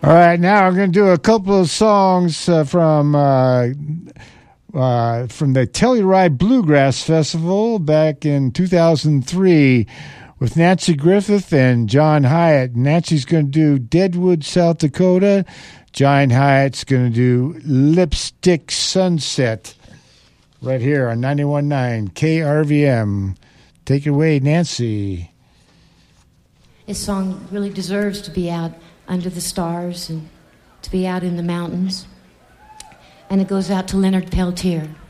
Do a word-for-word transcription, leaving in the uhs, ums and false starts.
All right, now I'm going to do a couple of songs uh, from uh, uh, from the Telluride Bluegrass Festival back in two thousand three with Nancy Griffith and John Hyatt. Nancy's going to do Deadwood, South Dakota. John Hyatt's going to do Lipstick Sunset right here on ninety-one point nine K R V M. Take it away, Nancy. This song really deserves to be out under the stars and to be out in the mountains. And it goes out to Leonard Peltier.